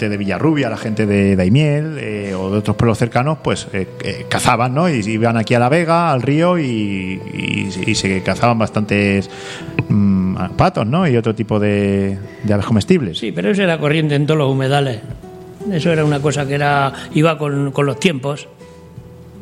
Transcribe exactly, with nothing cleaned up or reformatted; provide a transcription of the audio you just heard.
gente de Villarrubia, la gente de Daimiel eh, o de otros pueblos cercanos, pues eh, eh, cazaban, ¿no? Y iban aquí a la vega, al río, y, y, y se cazaban bastantes mmm, patos, ¿no? Y otro tipo de, de aves comestibles. Sí, pero eso era corriente en todos los humedales. Eso era una cosa que era iba con, con los tiempos.